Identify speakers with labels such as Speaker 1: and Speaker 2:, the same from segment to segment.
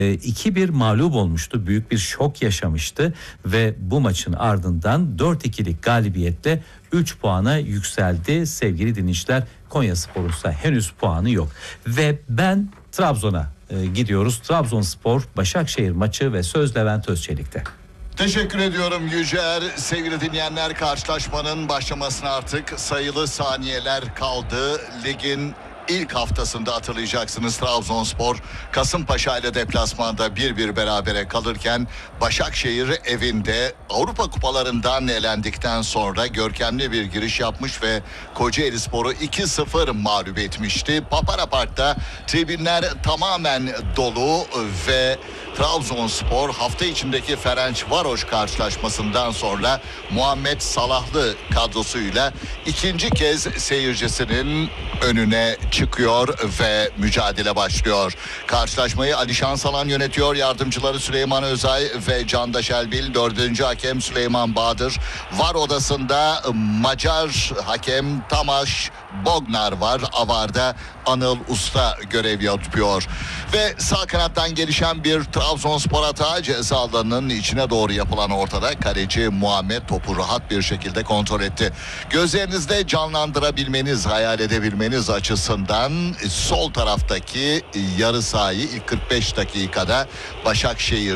Speaker 1: 2-1 mağlup olmuştu. Büyük bir şok yaşamıştı ve bu maçın ardından 4-2'lik galibiyetle 3 puana yükseldi. Sevgili dinleyiciler, Konyaspor'un ise henüz puanı yok. Ve ben Trabzon'a gidiyoruz. Trabzonspor Başakşehir maçı ve söz Levent Özçelik'te.
Speaker 2: Teşekkür ediyorum Yücer. Sevgili dinleyenler, karşılaşmanın başlamasına artık sayılı saniyeler kaldı. Ligin İlk haftasında hatırlayacaksınız, Trabzonspor Kasımpaşa ile deplasmanda 1-1 berabere kalırken Başakşehir evinde Avrupa kupalarından elendikten sonra görkemli bir giriş yapmış ve Kocaelispor'u 2-0 mağlup etmişti. Papara Park'ta tribünler tamamen dolu ve Trabzonspor hafta içindeki Ferencvaroş karşılaşmasından sonra Muhammed Salahlı kadrosuyla ikinci kez seyircisinin önüne çıkıyor ve mücadele başlıyor. Karşılaşmayı Ali Şansalan yönetiyor. Yardımcıları Süleyman Özay ve Candaş Elbil. Dördüncü hakem Süleyman Bahadır. VAR odasında Macar hakem Tamaş Bognar var. AVAR'da Anıl Usta görev yapıyor. Ve sağ kanattan gelişen bir Trabzonspor hata, ceza alanının içine doğru yapılan ortada. Kaleci Muhammed topu rahat bir şekilde kontrol etti. Gözlerinizde canlandırabilmeniz, hayal edebilmeniz açısından sol taraftaki yarı sahayı ilk 45 dakikada Başakşehir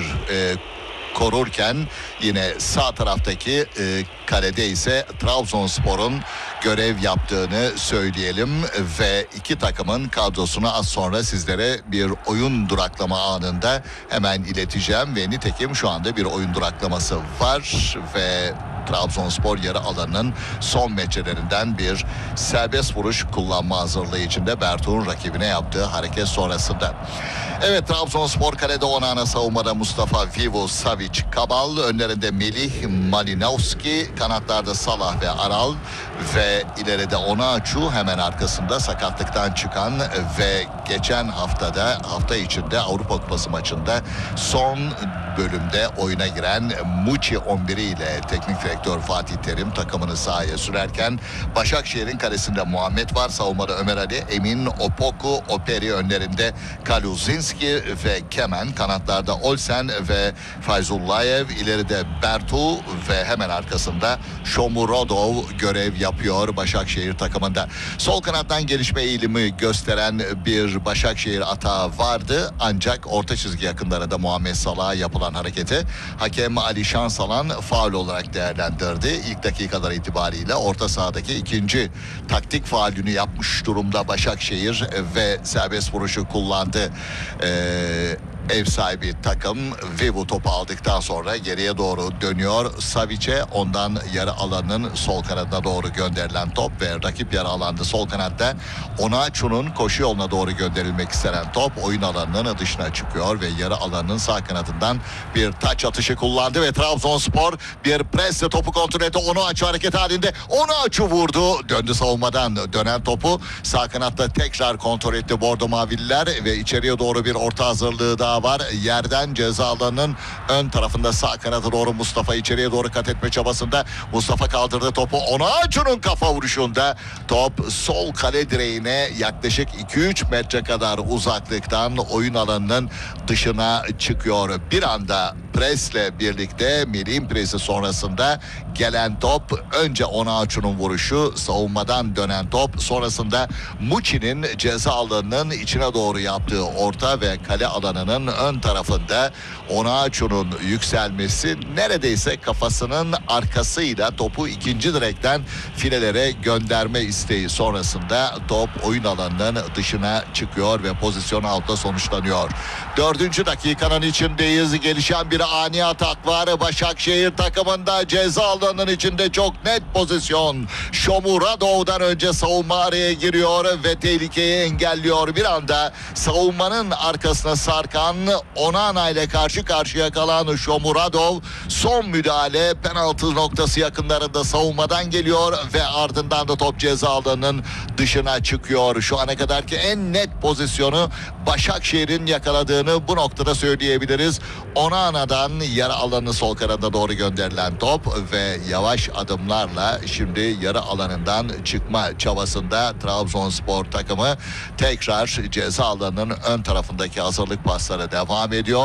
Speaker 2: korurken yine sağ taraftaki kalede ise Trabzonspor'un görev yaptığını söyleyelim ve iki takımın kadrosunu az sonra sizlere bir oyun duraklama anında hemen ileteceğim ve nitekim şu anda bir oyun duraklaması var ve Trabzonspor yarı alanının son metrelerinden bir serbest vuruş kullanma hazırlığı içinde Bertuğ'un rakibine yaptığı hareket sonrasında. Evet, Trabzonspor kalede Onana, savunmada Mustafa, Vivo, Savic, Kabal, önlerinde Melih, Malinowski, kanatlarda Salah ve Aral ve ileride Onaçu, hemen arkasında sakatlıktan çıkan ve geçen hafta içinde Avrupa Kupası maçında son bölümde oyuna giren Muçi 11'i ile teknik direktör Fatih Terim takımını sahaya sürerken Başakşehir'in kalesinde Muhammed var. Savunmada Ömer Ali, Emin, Opoku, Operi, önlerinde Kaluzinski ve Kemen, kanatlarda Olsen ve Fayzullayev, ileride Bertu ve hemen arkasında Shomurodov görev yapıyor Başakşehir takımında. Sol kanattan gelişme eğilimi gösteren bir Başakşehir atağı vardı ancak orta çizgi yakınlarında Muhammed Salah'a yapılan hareketi hakem Ali Şansalan faul olarak değerlendirdi. İlk dakikalar itibariyle orta sahadaki ikinci taktik faulünü yapmış durumda Başakşehir ve serbest vuruşu kullandı. Ev sahibi takım Vivo topu aldıktan sonra geriye doğru dönüyor. Savic'e, ondan yarı alanın sol kanadına doğru gönderilen top ve rakip yarı alanda sol kanatta Onaçu'nun koşu yoluna doğru gönderilmek istenen top oyun alanının dışına çıkıyor ve yarı alanın sağ kanadından bir taç atışı kullandı ve Trabzonspor bir presle topu kontrol etti. Onaçu hareket halinde, Onaçu vurdu, döndü savunmadan dönen topu sağ kanatta tekrar kontrol etti Bordo Mavililer ve içeriye doğru bir orta hazırlığı daha var. Yerden ceza alanının ön tarafında sağ kanata doğru Mustafa içeriye doğru kat etme çabasında. Mustafa kaldırdı topu. Onaçu'nun kafa vuruşunda top sol kale direğine yaklaşık 2-3 metre kadar uzaklıktan oyun alanının dışına çıkıyor. Bir anda presle birlikte Melih'in presi sonrasında gelen top, önce Onaçu'nun vuruşu, savunmadan dönen top, sonrasında Muçi'nin ceza alanının içine doğru yaptığı orta ve kale alanının ön tarafında Onaçu'nun yükselmesi, neredeyse kafasının arkasıyla topu ikinci direkten filelere gönderme isteği sonrasında top oyun alanının dışına çıkıyor ve pozisyon altta sonuçlanıyor. 4. dakikanın içindeyiz. Gelişen bir ani atak var Başakşehir takımında. Ceza alanının içinde çok net pozisyon. Shomurodov'dan önce savunma araya giriyor ve tehlikeyi engelliyor. Bir anda savunmanın arkasına sarkan Onana ile karşı karşıya kalan Shomurodov, son müdahale penaltı noktası yakınlarında savunmadan geliyor ve ardından da top ceza alanının dışına çıkıyor. Şu ana kadarki en net pozisyonu Başakşehir'in yakaladığını bu noktada söyleyebiliriz. Onana'dan yarı alanı sol kanada doğru gönderilen top ve yavaş adımlarla şimdi yarı alanından çıkma çabasında Trabzonspor takımı tekrar ceza alanının ön tarafındaki hazırlık pasları devam ediyor.